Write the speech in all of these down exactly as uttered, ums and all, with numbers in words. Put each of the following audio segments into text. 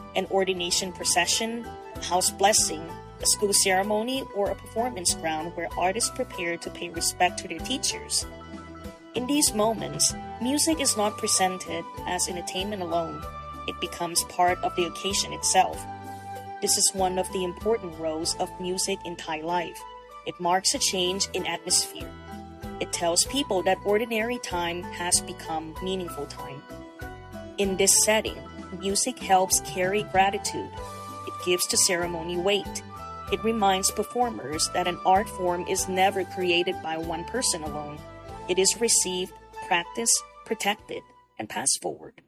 an ordination procession, a house blessing, a school ceremony, or a performance ground where artists prepare to pay respect to their teachers. In these moments, music is not presented as entertainment alone. It becomes part of the occasion itself. This is one of the important roles of music in Thai life. It marks a change in atmosphere. It tells people that ordinary time has become meaningful time. In this setting, music helps carry gratitude. It gives the ceremony weight. It reminds performers that an art form is never created by one person alone. It is received, practiced, protected, and passed forward.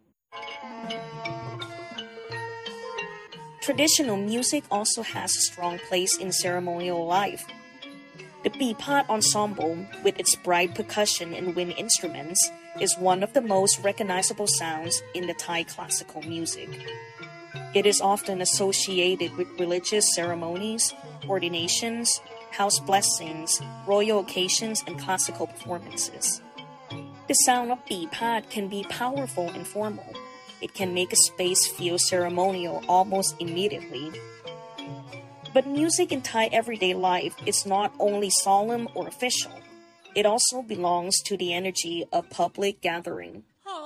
Traditional music also has a strong place in ceremonial life. The Bipat Ensemble, with its bright percussion and wind instruments, is one of the most recognizable sounds in the Thai classical music. It is often associated with religious ceremonies, ordinations, house blessings, royal occasions, and classical performances. The sound of Bipat can be powerful and formal. It can make a space feel ceremonial almost immediately. But music in Thai everyday life is not only solemn or official. It also belongs to the energy of public gathering.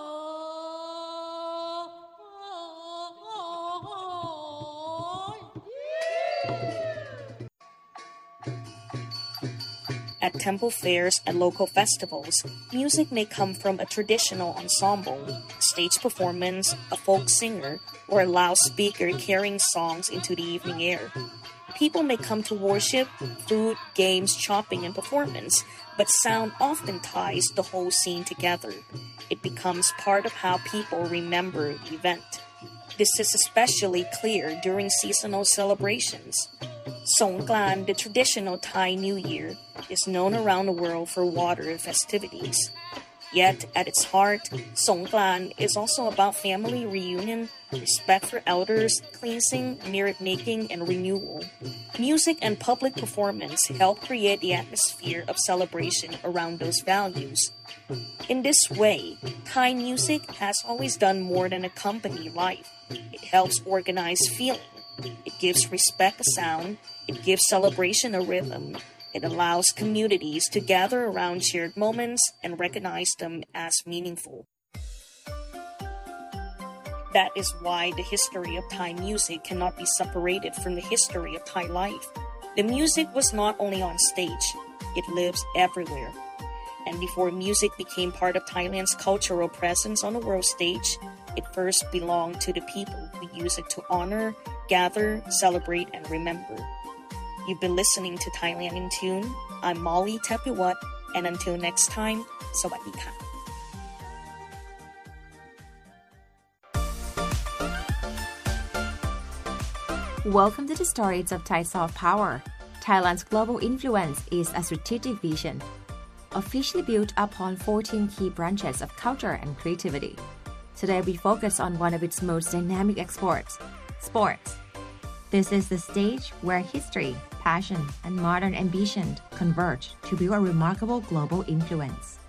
At temple fairs and local festivals, music may come from a traditional ensemble, a stage performance, a folk singer, or a loudspeaker carrying songs into the evening air. People may come to worship, food, games, shopping, and performance, but sound often ties the whole scene together. It becomes part of how people remember the event. This is especially clear during seasonal celebrations. Songkran, the traditional Thai New Year, is known around the world for water festivities. Yet, at its heart, Songkran is also about family reunion, respect for elders, cleansing, merit-making, and renewal. Music and public performance help create the atmosphere of celebration around those values. In this way, Thai music has always done more than accompany life. It helps organize feeling. It gives respect a sound. It gives celebration a rhythm. It allows communities to gather around shared moments and recognize them as meaningful. That is why the history of Thai music cannot be separated from the history of Thai life. The music was not only on stage, it lives everywhere. And before music became part of Thailand's cultural presence on the world stage, it first belonged to the people who use it to honor, gather, celebrate, and remember. You've been listening to Thailand in Tune. I'm Molly Tepiwat, and until next time, Sawadee ka. Welcome to the Stories of Thai Soft Power. Thailand's global influence is a strategic vision, officially built upon fourteen key branches of culture and creativity. Today we focus on one of its most dynamic exports, sports. This is the stage where history, passion, and modern ambition converge to build a remarkable global influence.